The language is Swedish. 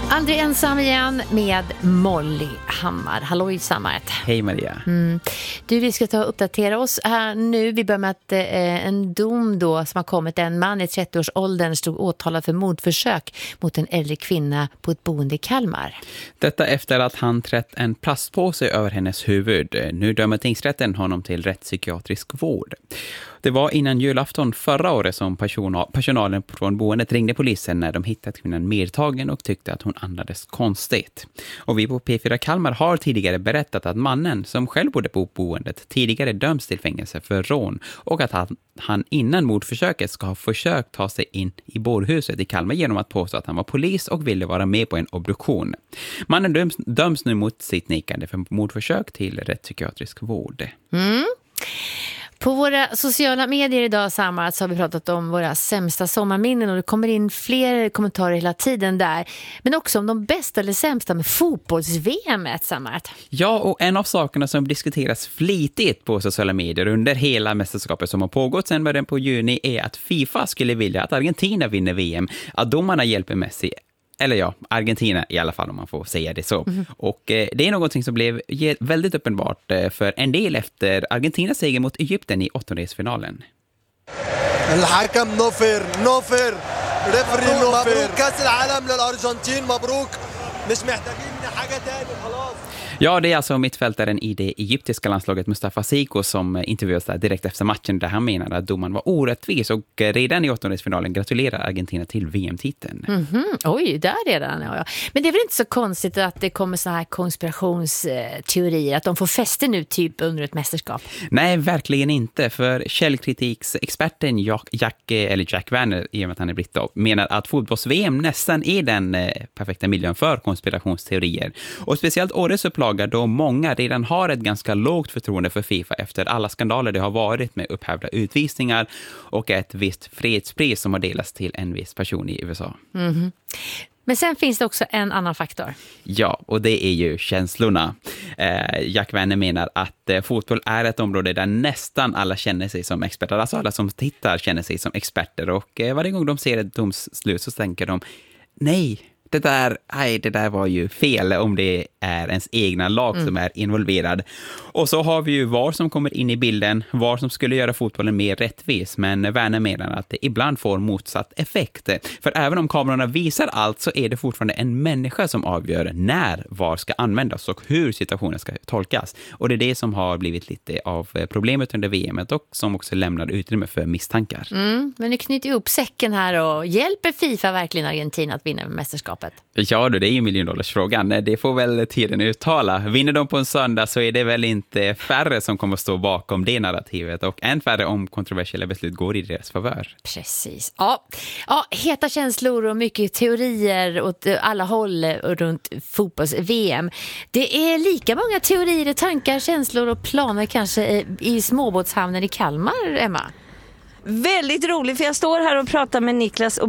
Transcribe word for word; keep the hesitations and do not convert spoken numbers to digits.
Aldrig ensam igen med Molly Hammar. Hallå i sammanhanget. Hej Maria. Mm. Du, vi ska ta och uppdatera oss här nu. Vi börjar med att eh, en dom då som har kommit. En man i trettioårsåldern stod åtalad för mordförsök mot en äldre kvinna på ett boende i Kalmar. Detta efter att han trätt en plastpåse över hennes huvud. Nu dömer tingsrätten honom till rättspsykiatrisk vård. Det var innan julafton förra året som personalen från boendet ringde polisen när de hittat kvinnan medtagen och tyckte att hon andades konstigt. Och vi på P fyra Kalmar har tidigare berättat att mannen som själv bodde på boendet tidigare döms till fängelse för rån och att han, han innan mordförsöket ska ha försökt ta sig in i bårhuset i Kalmar genom att påstå att han var polis och ville vara med på en obduktion. Mannen döms, döms nu mot sitt nekande för mordförsök till rättspsykiatrisk vård. Mm. På våra sociala medier idag samma så har vi pratat om våra sämsta sommarminnen och det kommer in fler kommentarer hela tiden där. Men också om de bästa eller sämsta med fotbolls-V M-et samma. Ja, och en av sakerna som diskuteras flitigt på sociala medier under hela mästerskapet som har pågått sedan början på juni är att FIFA skulle vilja att Argentina vinner V M. Att domarna hjälper Messi. Eller ja, Argentina i alla fall om man får säga det så. Mm. Och eh, det är något som blev väldigt uppenbart eh, för en del efter Argentinas seger mot Egypten i åttondelsfinalen. الحكم نوفر نوفر ريفري نوفر مبروك كاس العالم للأرجنتين مبروك مش محتاجين حاجة تاني خلاص. Ja, det är alltså mittfältaren i det egyptiska landslaget Mustafa Siko som intervjuas där direkt efter matchen där han menar att domaren var orättvis och redan i åttondelsfinalen gratulerar Argentina till V M-titeln. Mm-hmm. Oj, där redan. Ja, ja. Men det är väl inte så konstigt att det kommer så här konspirationsteorier att de får fäste nu typ under ett mästerskap? Nej, verkligen inte. För källkritiksexperten Jack, Jack, eller Jack Werner, i och med att han är britt då, menar att fotbolls-V M nästan är den eh, perfekta miljön för konspirationsteorier. Och speciellt årets upplaga då många redan har ett ganska lågt förtroende för FIFA efter alla skandaler det har varit med upphävda utvisningar och ett visst fredspris som har delats till en viss person i U S A. Mm-hmm. Men sen finns det också en annan faktor. Ja, och det är ju känslorna. Eh, Jack Werner menar att eh, fotboll är ett område där nästan alla känner sig som experter. Alltså alla som tittar känner sig som experter och eh, varje gång de ser ett domslut så tänker de nej, Det där, nej, det där var ju fel om det är ens egna lag mm. som är involverad. Och så har vi ju V A R som kommer in i bilden. V A R som skulle göra fotbollen mer rättvis. Men Werner menar att det ibland får motsatt effekt. För även om kamerorna visar allt så är det fortfarande en människa som avgör när V A R ska användas och hur situationen ska tolkas. Och det är det som har blivit lite av problemet under V M och som också lämnar utrymme för misstankar. Mm, men ni knyter ihop säcken här och hjälper FIFA verkligen Argentina att vinna mästerskapet? Ja, det är ju miljondollarsfrågan. Det får väl tiden uttala. Vinner de på en söndag så är det väl inte färre som kommer att stå bakom det narrativet och än färre om kontroversiella beslut går i deras favör. Precis. Ja, ja heta känslor och mycket teorier åt alla håll runt fotbolls-V M. Det är lika många teorier, tankar, känslor och planer kanske i småbåtshamnen i Kalmar, Emma. Väldigt roligt, för jag står här och pratar med Niklas och